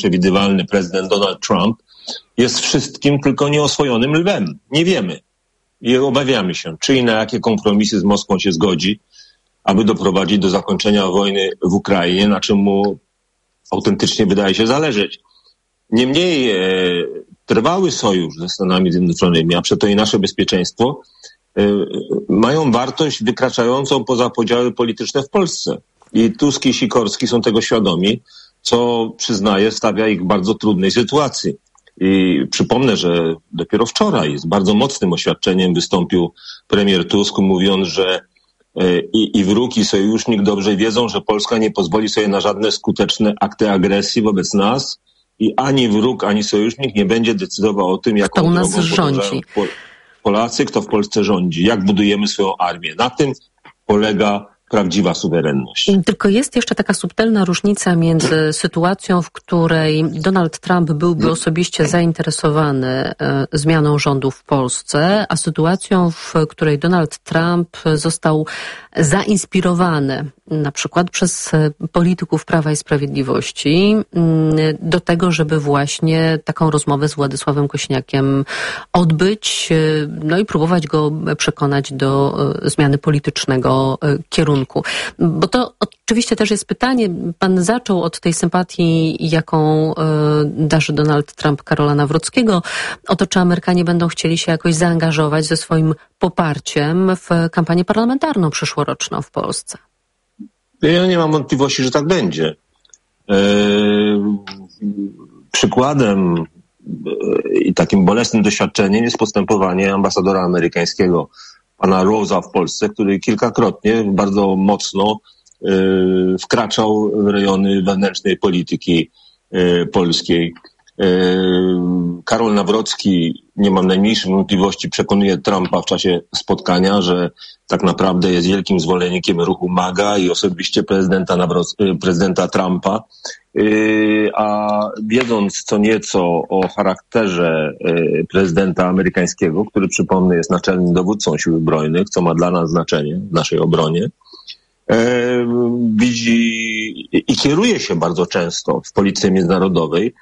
przewidywalny prezydent Donald Trump jest wszystkim, tylko nieoswojonym lwem. Nie wiemy. I obawiamy się, czy i na jakie kompromisy z Moskwą się zgodzi, aby doprowadzić do zakończenia wojny w Ukrainie, na czym mu autentycznie wydaje się zależeć. Niemniej trwały sojusz ze Stanami Zjednoczonymi, a przeto i nasze bezpieczeństwo mają wartość wykraczającą poza podziały polityczne w Polsce. I Tusk i Sikorski są tego świadomi, co przyznaję stawia ich w bardzo trudnej sytuacji. I przypomnę, że dopiero wczoraj z bardzo mocnym oświadczeniem wystąpił premier Tusk, mówiąc, że i wróg, i sojusznik dobrze wiedzą, że Polska nie pozwoli sobie na żadne skuteczne akty agresji wobec nas i ani wróg, ani sojusznik nie będzie decydował o tym, jaką drogą podążają Polacy, kto w Polsce rządzi, jak budujemy swoją armię. Na tym polega prawdziwa suwerenność. Tylko jest jeszcze taka subtelna różnica między sytuacją, w której Donald Trump byłby osobiście zainteresowany zmianą rządu w Polsce, a sytuacją, w której Donald Trump został zainspirowany na przykład przez polityków Prawa i Sprawiedliwości do tego, żeby właśnie taką rozmowę z Władysławem Kośniakiem odbyć, no i próbować go przekonać do zmiany politycznego kierunku. Bo to oczywiście też jest pytanie, pan zaczął od tej sympatii, jaką darzy Donald Trump Karola Nawrockiego, o to, czy Amerykanie będą chcieli się jakoś zaangażować ze swoim poparciem w kampanię parlamentarną przyszłoroczną w Polsce. Ja nie mam wątpliwości, że tak będzie. Przykładem i takim bolesnym doświadczeniem jest postępowanie ambasadora amerykańskiego, pana Rose'a w Polsce, który kilkakrotnie bardzo mocno wkraczał w rejony wewnętrznej polityki polskiej. Karol Nawrocki, nie mam najmniejszych wątpliwości, przekonuje Trumpa w czasie spotkania, że tak naprawdę jest wielkim zwolennikiem ruchu MAGA i osobiście prezydenta Trumpa. A wiedząc co nieco o charakterze prezydenta amerykańskiego, który przypomnę jest naczelnym dowódcą sił zbrojnych, co ma dla nas znaczenie w naszej obronie, widzi i kieruje się bardzo często w polityce międzynarodowej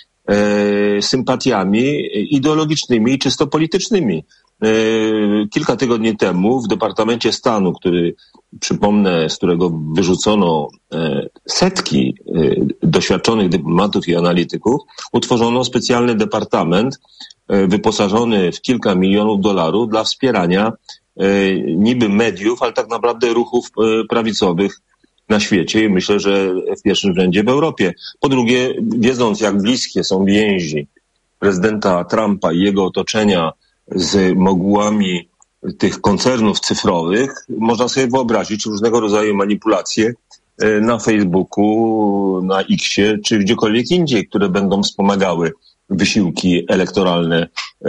sympatiami ideologicznymi i czysto politycznymi. Kilka tygodni temu w Departamencie Stanu, który, przypomnę, z którego wyrzucono setki doświadczonych dyplomatów i analityków, utworzono specjalny departament wyposażony w kilka milionów dolarów dla wspierania niby mediów, ale tak naprawdę ruchów prawicowych na świecie i myślę, że w pierwszym rzędzie w Europie. Po drugie, wiedząc jak bliskie są więzi prezydenta Trumpa i jego otoczenia z mogułami tych koncernów cyfrowych, można sobie wyobrazić różnego rodzaju manipulacje na Facebooku, na Xie czy gdziekolwiek indziej, które będą wspomagały wysiłki elektoralne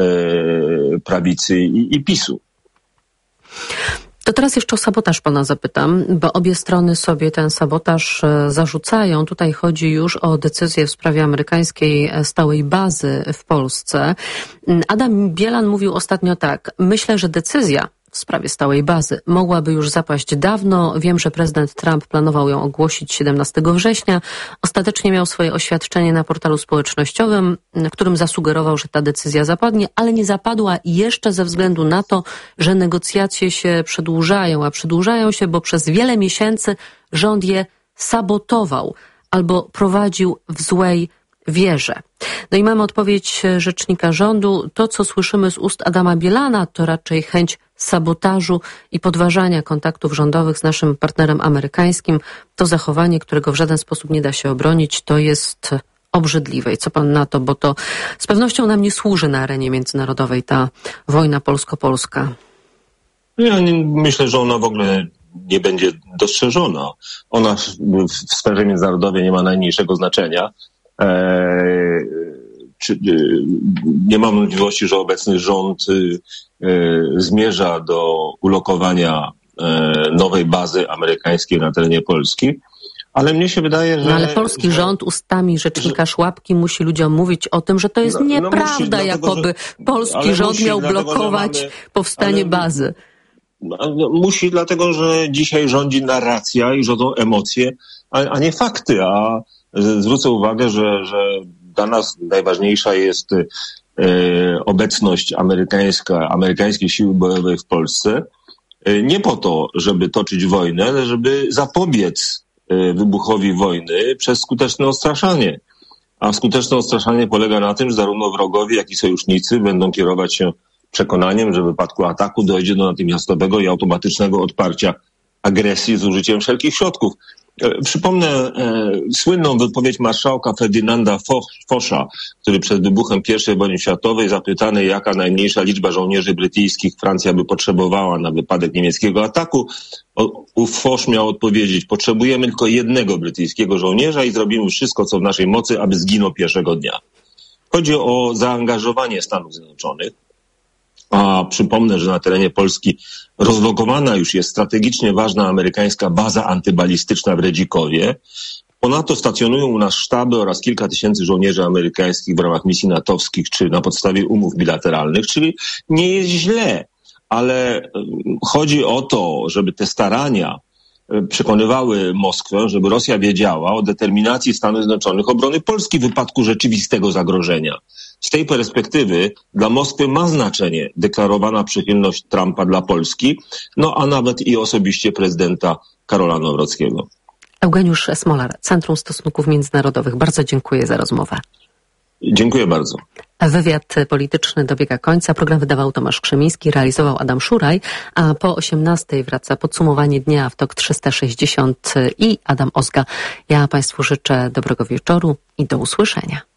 prawicy i PiS-u. To teraz jeszcze o sabotaż pana zapytam, bo obie strony sobie ten sabotaż zarzucają. Tutaj chodzi już o decyzję w sprawie amerykańskiej stałej bazy w Polsce. Adam Bielan mówił ostatnio tak: myślę, że decyzja w sprawie stałej bazy mogłaby już zapaść dawno. Wiem, że prezydent Trump planował ją ogłosić 17 września. Ostatecznie miał swoje oświadczenie na portalu społecznościowym, w którym zasugerował, że ta decyzja zapadnie, ale nie zapadła jeszcze ze względu na to, że negocjacje się przedłużają, a przedłużają się, bo przez wiele miesięcy rząd je sabotował albo prowadził w złej wierze. No i mamy odpowiedź rzecznika rządu. To, co słyszymy z ust Adama Bielana, to raczej chęć sabotażu i podważania kontaktów rządowych z naszym partnerem amerykańskim. To zachowanie, którego w żaden sposób nie da się obronić, to jest obrzydliwe. I co pan na to? Bo to z pewnością nam nie służy na arenie międzynarodowej ta wojna polsko-polska. Ja myślę, że ona w ogóle nie będzie dostrzeżona. Ona w sferze międzynarodowej nie ma najmniejszego znaczenia. Nie mam wątpliwości, że obecny rząd zmierza do ulokowania nowej bazy amerykańskiej na terenie Polski, ale mnie się wydaje, że... No ale polski rząd ustami rzecznika Szłapki musi ludziom mówić o tym, że to jest nieprawda, musi, jakoby polski rząd miał blokować powstanie bazy. Musi, dlatego że dzisiaj rządzi narracja i rządzą emocje, a nie fakty, a zwrócę uwagę, że dla nas najważniejsza jest obecność amerykańskiej siły bojowej w Polsce. Nie po to, żeby toczyć wojnę, ale żeby zapobiec wybuchowi wojny przez skuteczne odstraszanie. A skuteczne odstraszanie polega na tym, że zarówno wrogowie, jak i sojusznicy będą kierować się przekonaniem, że w wypadku ataku dojdzie do natychmiastowego i automatycznego odparcia agresji z użyciem wszelkich środków. Przypomnę słynną wypowiedź marszałka Ferdynanda Fosza, który przed wybuchem I wojny światowej, zapytany, jaka najmniejsza liczba żołnierzy brytyjskich Francja by potrzebowała na wypadek niemieckiego ataku, ów Fosz miał odpowiedzieć: potrzebujemy tylko jednego brytyjskiego żołnierza i zrobimy wszystko, co w naszej mocy, aby zginął pierwszego dnia. Chodzi o zaangażowanie Stanów Zjednoczonych. A przypomnę, że na terenie Polski rozlokowana już jest strategicznie ważna amerykańska baza antybalistyczna w Redzikowie. Ponadto stacjonują u nas sztaby oraz kilka tysięcy żołnierzy amerykańskich w ramach misji natowskich czy na podstawie umów bilateralnych, czyli nie jest źle, ale chodzi o to, żeby te starania przekonywały Moskwę, żeby Rosja wiedziała o determinacji Stanów Zjednoczonych obrony Polski w wypadku rzeczywistego zagrożenia. Z tej perspektywy dla Moskwy ma znaczenie deklarowana przychylność Trumpa dla Polski, a nawet i osobiście prezydenta Karola Nawrockiego. Eugeniusz Smolar, Centrum Stosunków Międzynarodowych. Bardzo dziękuję za rozmowę. Dziękuję bardzo. Wywiad polityczny dobiega końca. Program wydawał Tomasz Krzemiński, realizował Adam Szuraj, a po 18:00 wraca podsumowanie dnia w TOK 360 i Adam Ozga. Ja Państwu życzę dobrego wieczoru i do usłyszenia.